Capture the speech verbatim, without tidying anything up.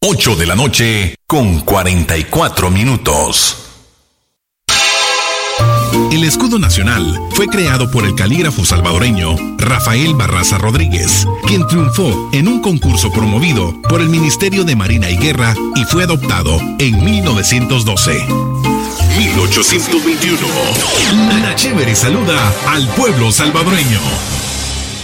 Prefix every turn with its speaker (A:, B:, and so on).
A: ocho de la noche con cuarenta y cuatro minutos.
B: El escudo nacional fue creado por el calígrafo salvadoreño Rafael Barraza Rodríguez, quien triunfó en un concurso promovido por el Ministerio de Marina y Guerra y fue adoptado en mil novecientos doce. mil ochocientos veintiuno. Ana Chévere saluda al pueblo salvadoreño.